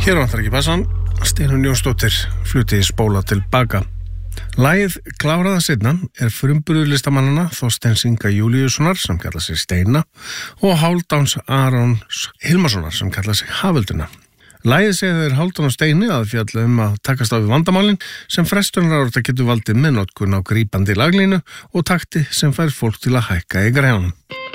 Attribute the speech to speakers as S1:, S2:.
S1: Hér vantar ekki bassan, Steinunn Jónsdóttir flutti spóla tilbaka. Lagið Kláraða seinna er frumburður listamannanna Þorsteins Inga Júlíussonar sem kallar sig Steina og Hálfdáns Arons Hilmarssonar sem kallar sig Hafölduna. Lagið segir þeir Hálfdán og Steini að fjalla að takast á við vandamálin sem frestunarárata getur valdið með notkun á grípandi laglínu og takti sem fær fólk til að hækka í grænum.